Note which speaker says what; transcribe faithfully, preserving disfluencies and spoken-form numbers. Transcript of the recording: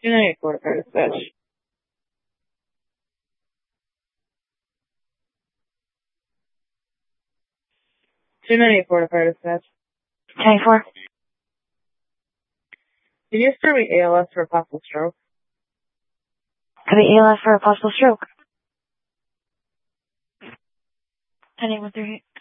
Speaker 1: two ninety-four to fire dispatch. two ninety-four to fire dispatch.
Speaker 2: twenty-four.
Speaker 1: Can you start me A L S for a possible stroke?
Speaker 2: Could be A L S for a possible stroke. ten eight one three eight.